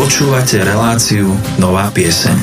Počúvate reláciu Nová pieseň.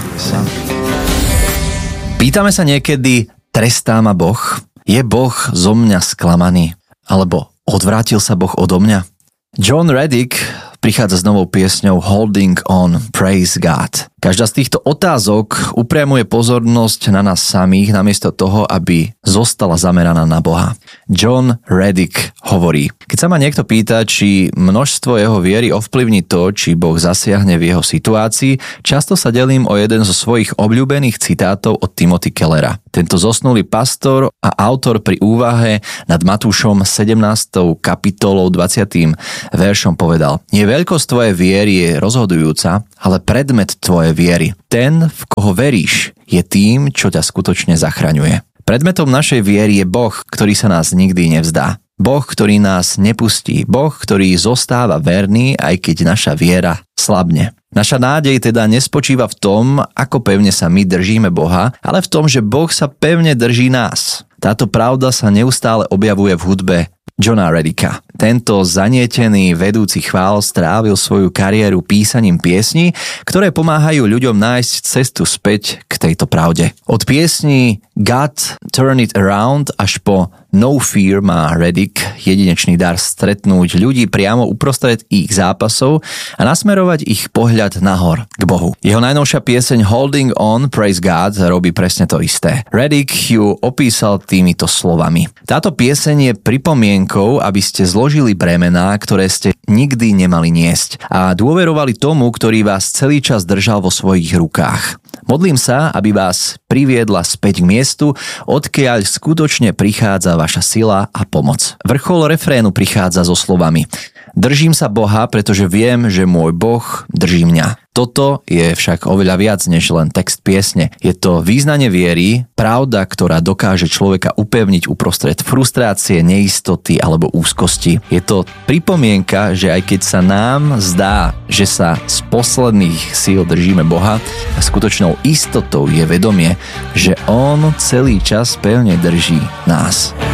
Pýtame sa niekedy, trestá ma Boh? Je Boh zo mňa sklamaný? Alebo odvrátil sa Boh odo mňa? John Reddick prichádza s novou piesňou Holding On, Praise God. Každá z týchto otázok upriamuje pozornosť na nás samých, namiesto toho, aby zostala zameraná na Boha. John Reddick hovorí: keď sa ma niekto pýta, či množstvo jeho viery ovplyvní to, či Boh zasiahne v jeho situácii, často sa delím o jeden zo svojich obľúbených citátov od Timothy Kellera. Tento zosnulý pastor a autor pri úvahe nad Matúšom 17. kapitolou 20. veršom povedal: nie veľkosť tvojej viery je rozhodujúca, ale predmet tvojej viery. Ten, v koho veríš, je tým, čo ťa skutočne zachraňuje. Predmetom našej viery je Boh, ktorý sa nás nikdy nevzdá. Boh, ktorý nás nepustí. Boh, ktorý zostáva verný, aj keď naša viera slabne. Naša nádej teda nespočíva v tom, ako pevne sa my držíme Boha, ale v tom, že Boh sa pevne drží nás. Táto pravda sa neustále objavuje v hudbe Johna Reddicka. Tento zanietený vedúci chvál strávil svoju kariéru písaním piesní, ktoré pomáhajú ľuďom nájsť cestu späť k tejto pravde. Od piesní God Turn It Around až po No Fear má Reddick jedinečný dar stretnúť ľudí priamo uprostred ich zápasov a nasmerovať ich pohľad nahor k Bohu. Jeho najnovšia pieseň Holding On, Praise God robí presne to isté. Reddick ju opísal týmito slovami: táto pieseň je pripomienkou, aby ste zložili bremená, ktoré ste nikdy nemali niesť, a dôverovali tomu, ktorý vás celý čas držal vo svojich rukách. Modlím sa, aby vás priviedla späť k miestu, odkiaľ skutočne prichádza vaša sila a pomoc. Vrchol refrénu prichádza so slovami: držím sa Boha, pretože viem, že môj Boh drží mňa. Toto je však oveľa viac než len text piesne. Je to význanie viery, pravda, ktorá dokáže človeka upevniť uprostred frustrácie, neistoty alebo úzkosti. Je to pripomienka, že aj keď sa nám zdá, že sa z posledných síl držíme Boha, a skutočnou istotou je vedomie, že On celý čas pevne drží nás.